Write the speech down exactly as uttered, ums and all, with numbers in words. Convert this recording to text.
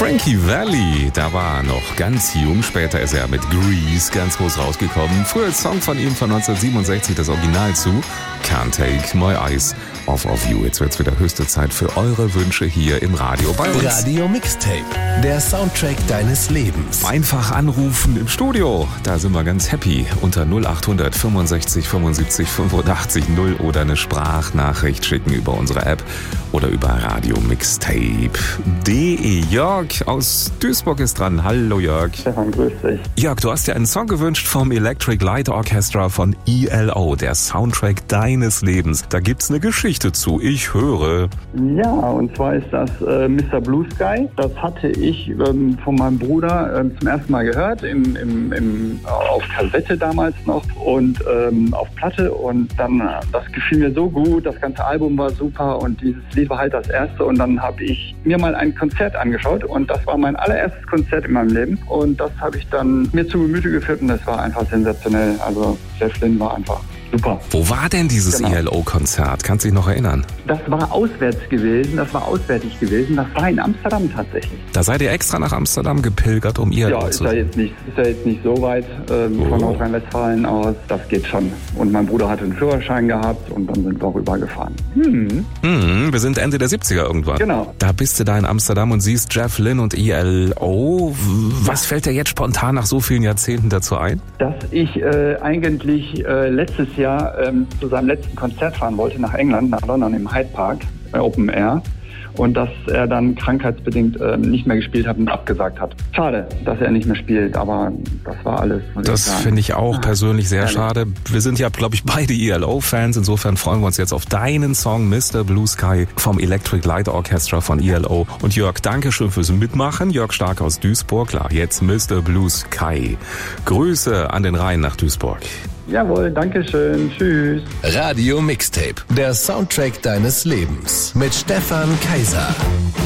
Frankie Valli, da war er noch ganz jung. Später ist er mit Grease ganz groß rausgekommen. Früher als Song von ihm von neunzehnhundertsiebenundsechzig das Original zu Can't Take My Eyes Off of You. Jetzt wird's wieder höchste Zeit für eure Wünsche hier im Radio bei uns. Radio Mixtape, der Soundtrack deines Lebens. Einfach anrufen im Studio, da sind wir ganz happy. Unter null acht hundert fünfundsechzig fünfundsiebzig fünfundachtzig null oder eine Sprachnachricht schicken über unsere App oder über Radio Mixtape punkt de. Jörg aus Duisburg ist dran. Hallo Jörg. Stefan, grüß dich. Jörg, du hast dir einen Song gewünscht vom Electric Light Orchestra von E L O, der Soundtrack deines Lebens. Da gibt's eine Geschichte zu. Ich höre. Ja, und zwar ist das äh, Mister Blue Sky. Das hatte ich ähm, von meinem Bruder ähm, zum ersten Mal gehört, im, im, im, auf Kassette damals noch und ähm, auf Platte. Und dann, das gefiel mir so gut, das ganze Album war super und dieses Lied war halt das erste. Und dann habe ich mir mal ein Konzert angeschaut und das war mein allererstes Konzert in meinem Leben. Und das habe ich dann mir zu Gemüte geführt und das war einfach sensationell. Also Jeff Lynne war einfach super. Wo war denn dieses Genau. E L O-Konzert? Kannst du dich noch erinnern? Das war auswärts gewesen, das war auswärtig gewesen. Das war in Amsterdam tatsächlich. Da seid ihr extra nach Amsterdam gepilgert, um E L O Ja, ist zu ja sehen. jetzt nicht, ist ja jetzt nicht so weit ähm, Oh. von Nordrhein-Westfalen aus. Das geht schon. Und mein Bruder hatte einen Führerschein gehabt und dann sind wir rübergefahren. Hm. Mhm, wir sind Ende der siebziger irgendwann. Genau. Da bist du da in Amsterdam und siehst Jeff Lynne und E L O. Was fällt dir jetzt spontan nach so vielen Jahrzehnten dazu ein? Dass ich äh, eigentlich äh, letztes Jahr ähm, zu seinem letzten Konzert fahren wollte nach England, nach London im Hyde Park, äh, Open Air. Und dass er dann krankheitsbedingt äh, nicht mehr gespielt hat und abgesagt hat. Schade, dass er nicht mehr spielt, aber das war alles. muss ich Das sagen. finde ich auch persönlich sehr Ehrlich. schade. Wir sind ja, glaube ich, beide E L O-Fans. Insofern freuen wir uns jetzt auf deinen Song Mister Blue Sky vom Electric Light Orchestra von E L O. Und Jörg, danke schön fürs Mitmachen. Jörg Stark aus Duisburg. Klar, jetzt Mister Blue Sky. Grüße an den Rhein nach Duisburg. Jawohl, danke schön. Tschüss. Radio Mixtape, der Soundtrack deines Lebens mit Stefan Kaiser.